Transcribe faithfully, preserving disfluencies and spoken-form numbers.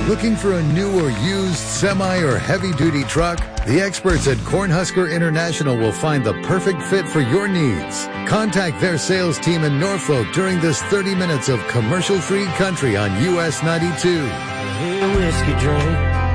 Looking for a new or used semi or heavy-duty truck? The experts at Cornhusker International will find the perfect fit for your needs. Contact their sales team in Norfolk during this thirty minutes of commercial-free country on U S ninety-two. Hey, whiskey drink.